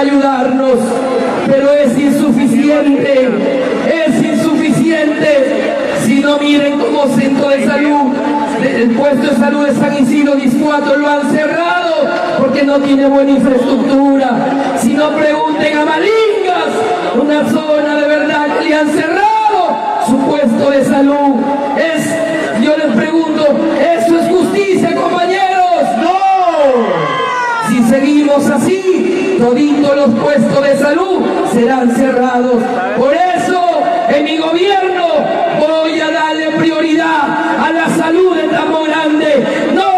ayudarnos, pero es insuficiente, si no miren cómo centro de salud, el puesto de salud de San Isidro Discuato lo han cerrado porque no tiene buena infraestructura. Si no, pregunten a Malingas, una zona de verdad que le han cerrado su puesto de salud. Yo les pregunto, ¿eso es justicia, compañeros? ¡No! Si seguimos así, toditos los puestos de salud serán cerrados. Por eso, en mi gobierno voy a darle prioridad a la salud de Tambo Grande. No